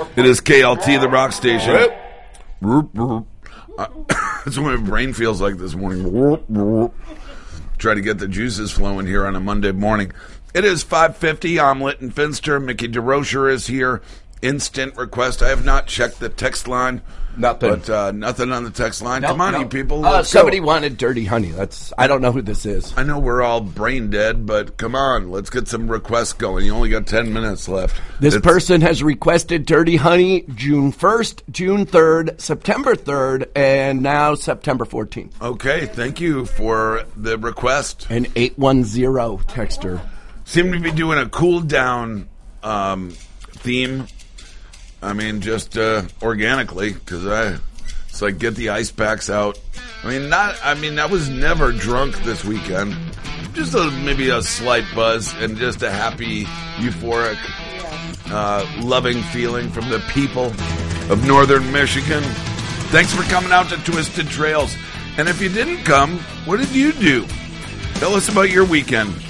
It is KLT, the rock station. That's what my brain feels like this morning. Try to get the juices flowing here on a Monday morning. It is 5:50. Omelet and Finster. Mickey DeRocher is here. Instant request. I have not checked the text line. Nothing. But nothing on the text line. No, Come on, no. you people. Somebody wanted Dirty Honey. I don't know who this is. I know we're all brain dead, but come on. Let's get some requests going. You only got 10 minutes left. This person has requested Dirty Honey June 1st, June 3rd, September 3rd, and now September 14th. Okay, thank you for the request. An 810 texter. Seem to be doing a cool down theme. I mean, just organically, because it's like get the ice packs out. I was never drunk this weekend. Just maybe a slight buzz and just a happy, euphoric, loving feeling from the people of Northern Michigan. Thanks for coming out to Twisted Trails. And if you didn't come, what did you do? Tell us about your weekend.